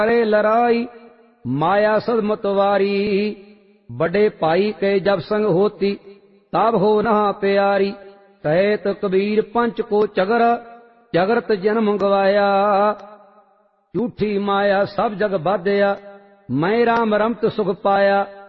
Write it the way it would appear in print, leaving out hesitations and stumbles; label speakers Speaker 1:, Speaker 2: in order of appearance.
Speaker 1: करे लड़ाई माया सद मतवारी। बड़े भाई के जब संग होती तब हो ना प्यारी। कहे तो कबीर पंच को चगर जगत जन्म गवाया। झूठी माया सब जग बाधया मैं राम रमत सुख पाया।